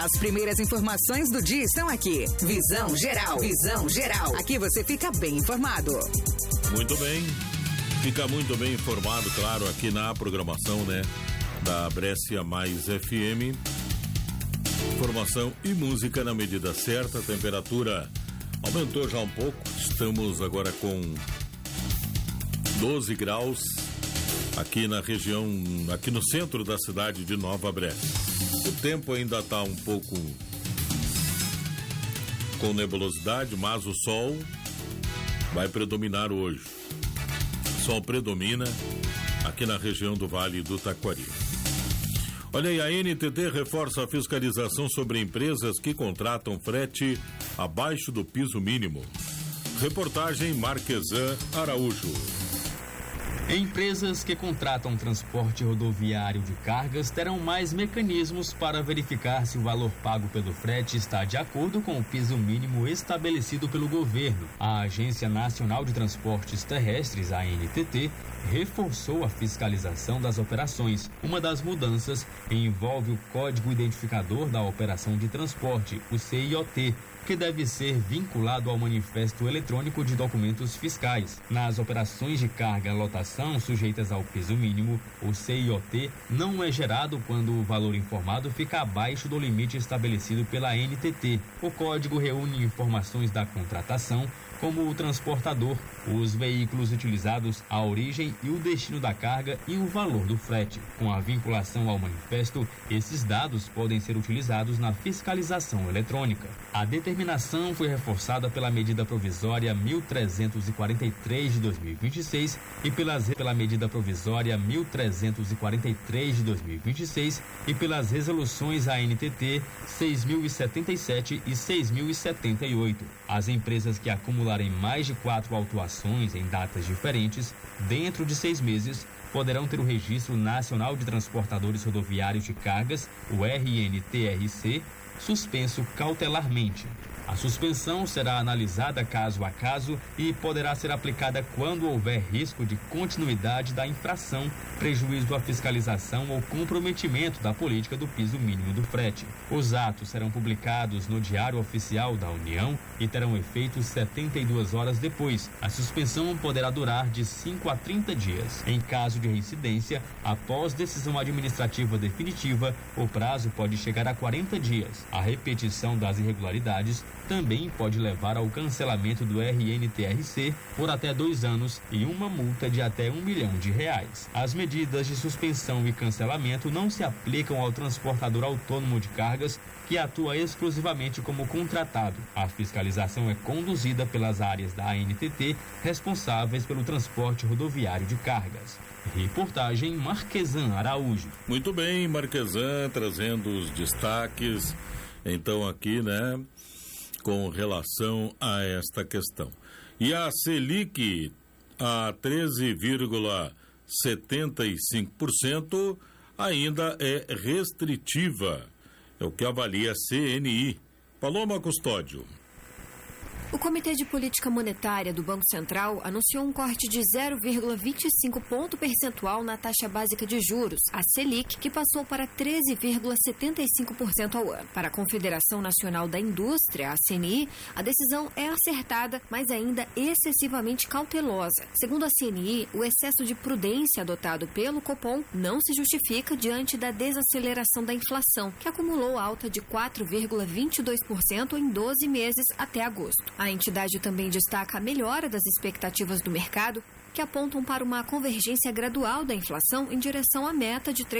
As primeiras informações do dia estão aqui. Visão Geral. Visão Geral. Aqui você fica bem informado. Muito bem. Fica muito bem informado, claro, aqui na programação, né? Da Brescia Mais FM. Informação e música na medida certa. A temperatura aumentou já um pouco. Estamos agora com 12 graus aqui na região, aqui no centro da cidade de Nova Brescia. O tempo ainda está um pouco com nebulosidade, mas o sol vai predominar hoje. O sol predomina aqui na região do Vale do Taquari. Olha aí, a NTT reforça a fiscalização sobre empresas que contratam frete abaixo do piso mínimo. Reportagem Marquesan Araújo. Empresas que contratam transporte rodoviário de cargas terão mais mecanismos para verificar se o valor pago pelo frete está de acordo com o piso mínimo estabelecido pelo governo. A Agência Nacional de Transportes Terrestres, a ANTT, reforçou a fiscalização das operações. Uma das mudanças envolve o Código Identificador da Operação de Transporte, o CIOT, que deve ser vinculado ao Manifesto Eletrônico de Documentos Fiscais. Nas operações de carga e lotação sujeitas ao piso mínimo, o CIOT não é gerado quando o valor informado fica abaixo do limite estabelecido pela NTT. O código reúne informações da contratação, como o transportador, os veículos utilizados, a origem e o destino da carga e o valor do frete. Com a vinculação ao manifesto, esses dados podem ser utilizados na fiscalização eletrônica. A determinação foi reforçada pela medida provisória 1343 de 2026 e pela medida provisória 1343 de 2026 e pelas resoluções ANTT 6077 e 6078. As empresas que acumularem mais de 4 autuações em datas diferentes, dentro de 6 meses, poderão ter o Registro Nacional de Transportadores Rodoviários de Cargas, o RNTRC, suspenso cautelarmente. A suspensão será analisada caso a caso e poderá ser aplicada quando houver risco de continuidade da infração, prejuízo à fiscalização ou comprometimento da política do piso mínimo do frete. Os atos serão publicados no Diário Oficial da União e terão efeito 72 horas depois. A suspensão poderá durar de 5 a 30 dias. Em caso de reincidência, após decisão administrativa definitiva, o prazo pode chegar a 40 dias. A repetição das irregularidades também pode levar ao cancelamento do RNTRC por até 2 anos e uma multa de até R$1 milhão. As medidas de suspensão e cancelamento não se aplicam ao transportador autônomo de cargas que atua exclusivamente como contratado. A fiscalização é conduzida pelas áreas da ANTT responsáveis pelo transporte rodoviário de cargas. Reportagem Marquesan Araújo. Muito bem, Marquesan trazendo os destaques, então aqui, né, com relação a esta questão. E a Selic a 13,75% ainda é restritiva. É o que avalia a CNI. Paloma Custódio. O Comitê de Política Monetária do Banco Central anunciou um corte de 0,25 ponto percentual na taxa básica de juros, a Selic, que passou para 13,75% ao ano. Para a Confederação Nacional da Indústria, a CNI, a decisão é acertada, mas ainda excessivamente cautelosa. Segundo a CNI, o excesso de prudência adotado pelo Copom não se justifica diante da desaceleração da inflação, que acumulou alta de 4,22% em 12 meses até agosto. A entidade também destaca a melhora das expectativas do mercado, que apontam para uma convergência gradual da inflação em direção à meta de 3%.